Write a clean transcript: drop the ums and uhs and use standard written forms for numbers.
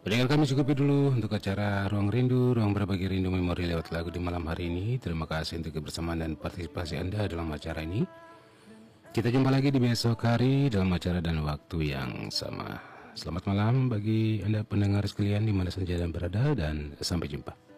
Pendengar kami cukupi dulu untuk acara Ruang Rindu, ruang berbagi rindu memori lewat lagu di malam hari ini. Terima kasih untuk kebersamaan dan partisipasi Anda dalam acara ini. Kita jumpa lagi di besok hari dalam acara dan waktu yang sama. Selamat malam bagi Anda pendengar sekalian di mana saja Anda berada dan sampai jumpa.